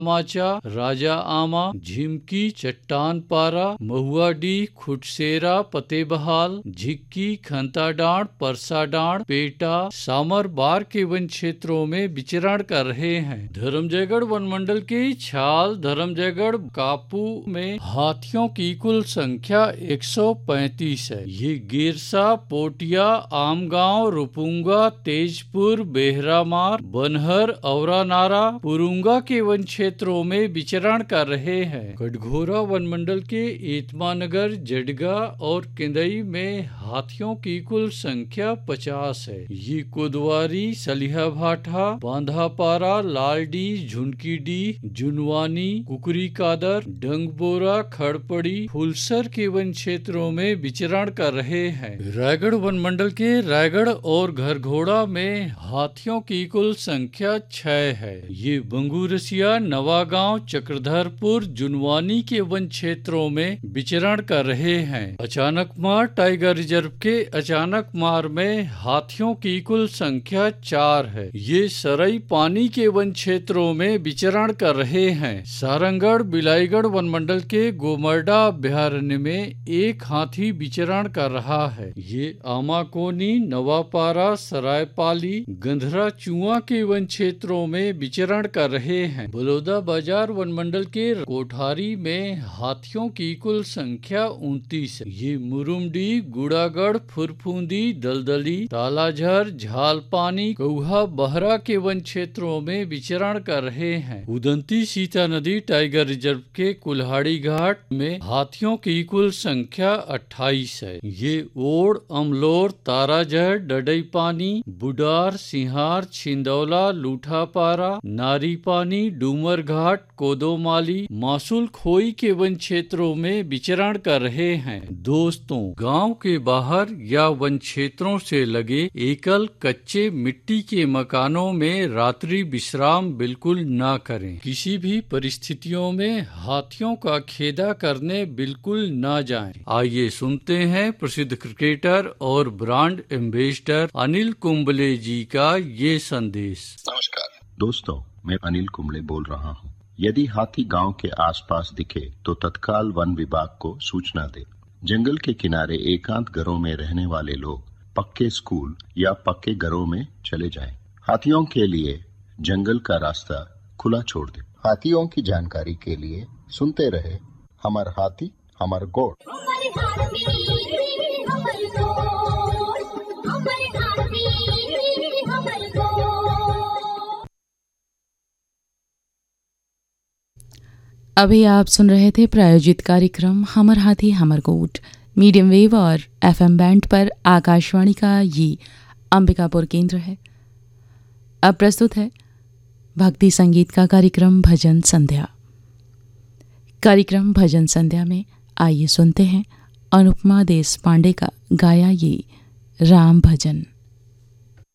माचा, राजा आमा, झिमकी, चट्टान पारा, महुआडी, खुटसेरा, पतेबहाल, झिक्की, खंताडांड, परसाडांड, पेटा, सामर बार के वन क्षेत्रों में विचरण कर रहे हैं। धर्मजयगढ़ वन मंडल के छाल, धर्मजयगढ़, कापू में हाथियों की कुल संख्या 135 है। ये गेरसा, पोटिया, आमगांव, रुपुंगा, तेजपुर, बेहरामार, बनहर, औरानारा, पुरुंगा के वन क्षेत्रों में विचरण कर रहे हैं। कटघोरा वन मंडल के एतमानगर, जडगा और केंदई में हाथियों की कुल संख्या 50 है। ये कोदवारी, सलिहाभाठा, बांधापारा, लालडी, झुनकीडी, जुनवानी, कुकरी कादर, डंगबोरा, खड़पड़ी, फुलसर के वन क्षेत्रों में विचरण कर रहे हैं। रायगढ़ वन मंडल के रायगढ़ और घरघोड़ा में हाथियों की कुल संख्या 6 है। ये बंगूरसिया, नवागांव, चक्रधरपुर, जुनवानी के वन क्षेत्रों में विचरण कर रहे हैं। अचानकमार टाइगर रिजर्व के अचानकमार में हाथियों की कुल संख्या 4 है। ये सरई पानी के वन क्षेत्रों में विचरण कर रहे हैं। सारंगढ़ बिलाईगढ़ वन मंडल के गोमर्डा अभ्यारण्य में एक हाथी विचरण कर रहा है। ये आमाकोनी, नवापारा, सरायपाली, गंधरा चुआ के वन क्षेत्रों में विचरण कर रहे हैं। बलौदा बाजार वन मंडल के कोठारी में हाथियों की कुल संख्या 29 है। ये मुरुमडी, गुड़ागढ़, फुरफुंदी, दलदली, तालाझर, झालपानी, कौहा, बहरा के वन क्षेत्रों में विचरण कर रहे हैं। उदंती सीता नदी टाइगर रिजर्व के कुल्हाड़ी घाट में हाथियों की कुल संख्या 28 है। ये ओड़, अमलोर, ताराजहर, डडई पानी, बुडार, सिंहार, छिंदौला, लूठापारा, नारी पानी, डूमर घाट, कोदोमाली, मासूल खोई के वन क्षेत्रों में विचरण कर रहे हैं। दोस्तों, गांव के बाहर या वन क्षेत्रों से लगे एकल कच्चे मिट्टी के मकानों में रात्रि विश्राम बिल्कुल ना करें। किसी भी परिस्थितियों में हाथियों का खेदा करने बिल्कुल ना जाएं। आइए सुनते हैं प्रसिद्ध क्रिकेटर और ब्रांड एम्बेसडर अनिल कुंबले जी का ये संदेश। नमस्कार दोस्तों, मैं अनिल कुंबले बोल रहा हूँ। यदि हाथी गांव के आसपास दिखे तो तत्काल वन विभाग को सूचना दे। जंगल के किनारे एकांत घरों में रहने वाले लोग पक्के स्कूल या पक्के घरों में चले जाएं। हाथियों के लिए जंगल का रास्ता खुला छोड़ दे। हाथियों की जानकारी के लिए सुनते रहे हमार हाथी हमार गोड़। अभी आप सुन रहे थे प्रायोजित कार्यक्रम हमर हाथी हमर गोठ, मीडियम वेव और FM बैंड पर आकाशवाणी का ये अंबिकापुर केंद्र है। अब प्रस्तुत है भक्ति संगीत का कार्यक्रम भजन संध्या। कार्यक्रम भजन संध्या में आइए सुनते हैं अनुपमा देश पांडे का गाया ये राम भजन।